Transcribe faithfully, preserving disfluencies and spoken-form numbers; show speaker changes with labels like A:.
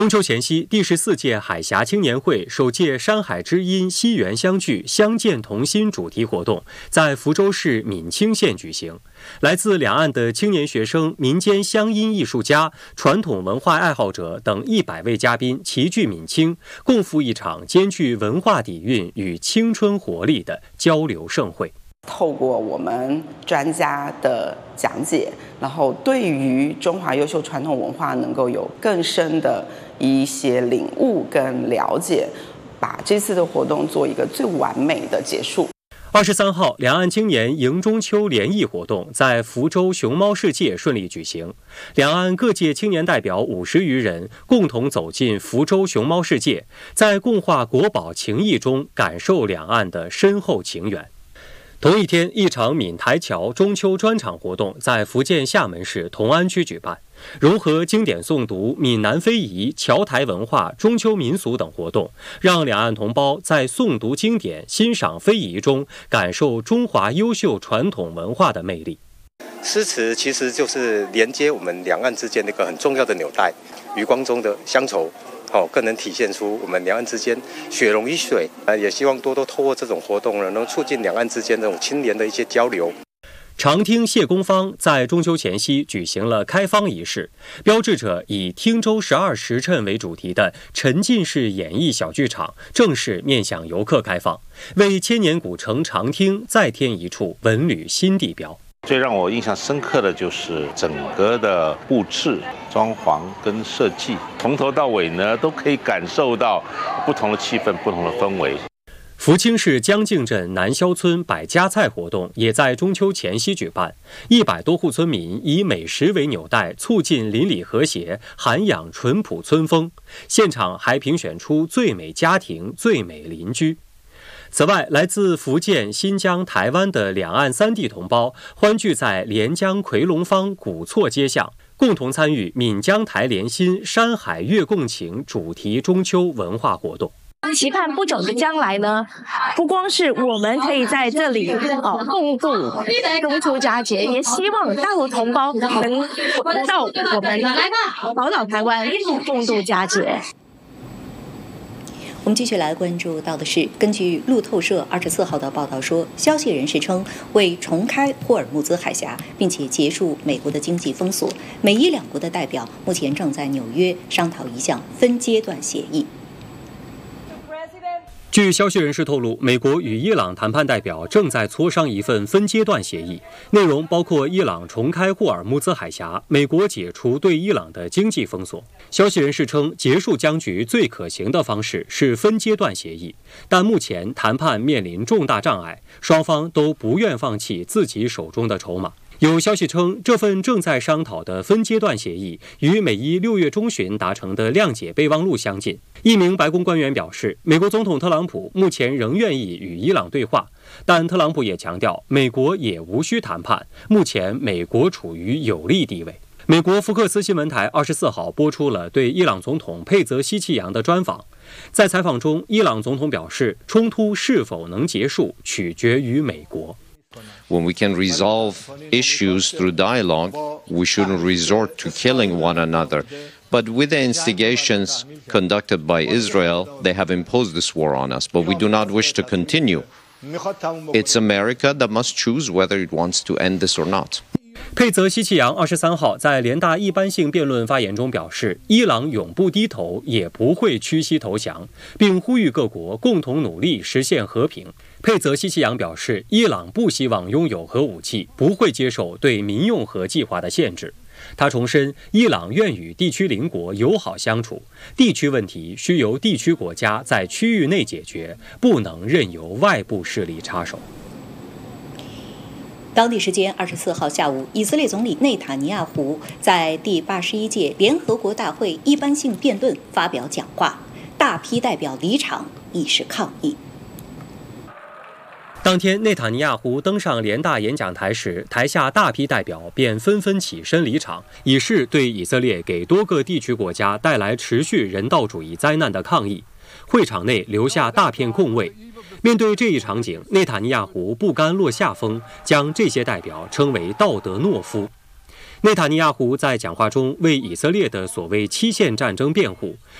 A: 中秋前夕，第十四届海峡青年会首届山海知音惜缘相聚相见同心主题活动在福州市闽清县举行。来自两岸的青年学生、民间乡音艺术家、传统文化爱好者等一百位嘉宾齐聚闽清，共赴一场兼具文化底蕴与青春活力的交流盛会。
B: 透过我们专家的讲解，然后对于中华优秀传统文化能够有更深的一些领悟跟了解，把这次的活动做一个最完美的结束。
A: 二十三号，两岸青年迎中秋联谊活动在福州熊猫世界顺利举行。两岸各界青年代表五十余人共同走进福州熊猫世界，在共话国宝情谊中感受两岸的深厚情缘。同一天，一场闽台桥中秋专场活动在福建厦门市同安区举办，融合经典诵读、闽南非遗、侨台文化、中秋民俗等活动，让两岸同胞在诵读经典、欣赏非遗中感受中华优秀传统文化的魅力。
C: 诗词其实就是连接我们两岸之间的一个很重要的纽带，余光中的乡愁。哦，更能体现出我们两岸之间血浓于水。呃，也希望多多透过这种活动呢，能促进两岸之间这种青年的一些交流。
A: 长汀谢公坊在中秋前夕举行了开坊仪式，标志着以汀州十二时辰为主题的沉浸式演艺小剧场正式面向游客开放，为千年古城长汀再添一处文旅新地标。
D: 最让我印象深刻的就是整个的布置、装潢跟设计，从头到尾呢都可以感受到不同的气氛、不同的氛围。
A: 福清市江靖镇南肖村百家菜活动也在中秋前夕举办，一百多户村民以美食为纽带，促进邻里和谐，涵养淳朴村风。现场还评选出最美家庭、最美邻居。此外，来自福建、新疆、台湾的两岸三地同胞欢聚在连江奎龙坊古厝街巷，共同参与闽江台联心山海月共情主题中秋文化活动。
E: 期盼不久的将来呢，不光是我们可以在这里哦共度中秋佳节，也希望大陆同胞能到我们宝岛台湾共度佳节。
F: 我们继续来关注到的是，根据路透社二十四号的报道说，消息人士称，为重开霍尔木兹海峡，并且结束美国的经济封锁，美伊两国的代表目前正在纽约商讨一项分阶段协议。
A: 据消息人士透露，美国与伊朗谈判代表正在磋商一份分阶段协议，内容包括伊朗重开霍尔木兹海峡，美国解除对伊朗的经济封锁。消息人士称，结束僵局最可行的方式是分阶段协议，但目前谈判面临重大障碍，双方都不愿放弃自己手中的筹码。有消息称，这份正在商讨的分阶段协议与美伊六月中旬达成的谅解备忘录相近。一名白宫官员表示，美国总统特朗普目前仍愿意与伊朗对话，但特朗普也强调，美国也无需谈判，目前美国处于有利地位。美国福克斯新闻台二十四号播出了对伊朗总统佩泽希奇扬的专访。在采访中，伊朗总统表示，冲突是否能结束取决于美国。
G: When we can resolve issues through dialogue, we shouldn't resort to killing one another. But with the instigations conducted by Israel, they have imposed this war on us, but we do not wish to continue. It's America that must choose whether it wants to end this or not.
A: 佩泽希奇扬二十三号在联大一般性辩论发言中表示，伊朗永不低头，也不会屈膝投降，并呼吁各国共同努力实现和平。佩泽希奇扬表示，伊朗不希望拥有核武器，不会接受对民用核计划的限制。他重申，伊朗愿与地区邻国友好相处，地区问题需由地区国家在区域内解决，不能任由外部势力插手。
F: 当地时间二十四号下午，以色列总理内塔尼亚胡在第八十一届联合国大会一般性辩论发表讲话，大批代表离场以示抗议。
A: 当天，内塔尼亚胡登上联大演讲台时，台下大批代表便纷纷起身离场，以示对以色列给多个地区国家带来持续人道主义灾难的抗议。会场内留下大片空位。面对这一场景，内塔尼亚胡不甘落下风，将这些代表称为道德懦夫。 内塔尼亚胡在讲话中为以色列的所谓期限战争辩护，